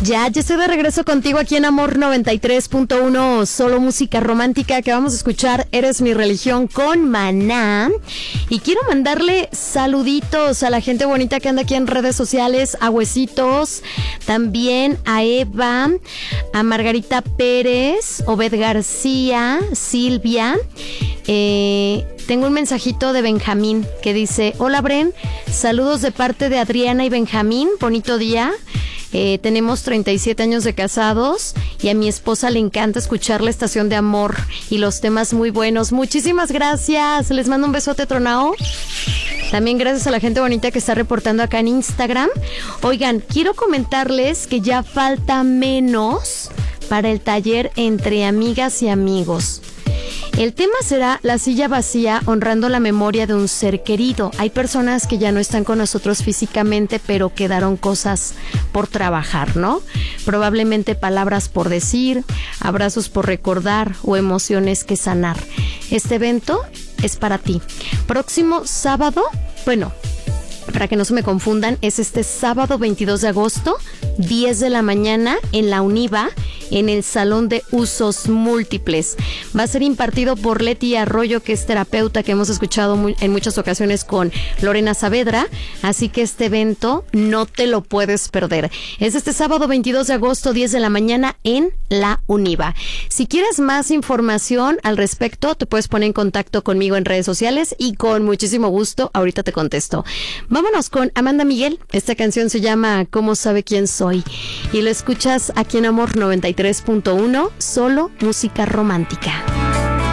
Ya estoy de regreso contigo aquí en Amor 93.1, solo música romántica, que vamos a escuchar Eres mi religión con Maná. Y quiero mandarle saluditos a la gente bonita que anda aquí en redes sociales, a Huesitos, también a Eva, a Margarita Pérez, Obed García, Silvia. Tengo un mensajito de Benjamín que dice: hola Bren, saludos de parte de Adriana y Benjamín, bonito día. Tenemos 37 años de casados y a mi esposa le encanta escuchar la estación de Amor y los temas muy buenos. Muchísimas gracias, les mando un besote tronao. También gracias a la gente bonita que está reportando acá en Instagram. Oigan, quiero comentarles que ya falta menos para el taller Entre Amigas y Amigos. El tema será la silla vacía, honrando la memoria de un ser querido. Hay personas que ya no están con nosotros físicamente, pero quedaron cosas por trabajar, ¿no? Probablemente palabras por decir, abrazos por recordar o emociones que sanar. Este evento es para ti. Próximo sábado, para que no se me confundan, es este sábado 22 de agosto, 10 de la mañana en la UNIVA, en el Salón de Usos Múltiples. Va a ser impartido por Leti Arroyo, que es terapeuta que hemos escuchado en muchas ocasiones con Lorena Saavedra, así que este evento no te lo puedes perder. Es este sábado 22 de agosto, 10 de la mañana en la UNIVA. Si quieres más información al respecto, te puedes poner en contacto conmigo en redes sociales y con muchísimo gusto ahorita te contesto. Vámonos con Amanda Miguel. Esta canción se llama ¿Cómo sabe quién soy? Y lo escuchas aquí en Amor 93.1, solo música romántica.